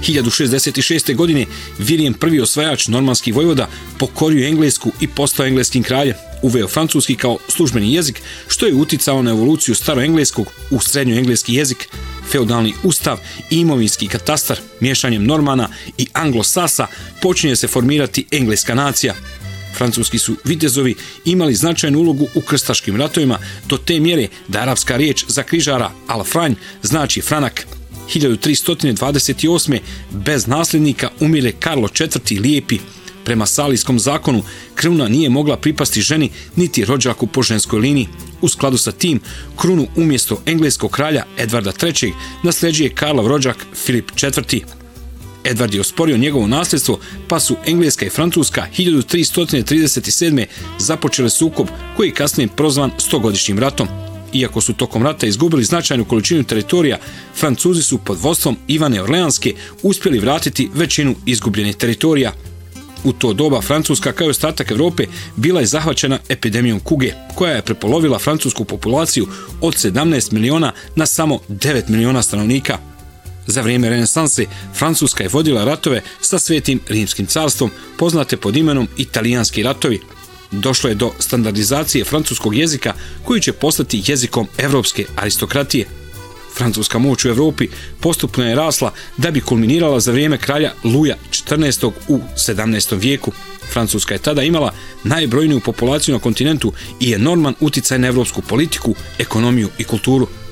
1066. godine William I. osvajač normanski vojvoda pokorio Englesku i postao engleskim kraljem. Uveo francuski kao službeni jezik, što je uticalo na evoluciju staroengleskog u srednjoengleski jezik, feudalni ustav i imovinski katastar. Miješanjem Normana i Anglosasa počinje se formirati engleska nacija. Francuski su vitezovi imali značajnu ulogu u krstaškim ratovima do te mjere da arapska riječ za križara al-Franj znači franak. 1328. bez nasljednika umire Karlo IV. Lijepi. Prema Salijskom zakonu kruna nije mogla pripasti ženi niti rođaku po ženskoj liniji. U skladu sa tim, krunu umjesto engleskog kralja Edvarda III. Nasljeđuje Karlov rođak Filip IV. Edvard je osporio njegovo nasljedstvo, pa su Engleska i Francuska 1337. započele sukob koji je kasnije prozvan 100-godišnjim ratom. Iako su tokom rata izgubili značajnu količinu teritorija, Francuzi su pod vodstvom Ivane Orleanske uspjeli vratiti većinu izgubljenih teritorija. U to doba Francuska, kao i ostatak Europe, bila je zahvaćena epidemijom kuge, koja je prepolovila francusku populaciju od 17 miliona na samo 9 miliona stanovnika. Za vrijeme renesanse Francuska je vodila ratove sa Svetim Rimskim carstvom, poznate pod imenom Italijanski ratovi. Došlo je do standardizacije francuskog jezika koji će postati jezikom evropske aristokratije. Francuska moć u Europi postupno je rasla da bi kulminirala za vrijeme kralja Luja XIV. U 17. vijeku. Francuska je tada imala najbrojniju populaciju na kontinentu i enorman uticaj na evropsku politiku, ekonomiju i kulturu.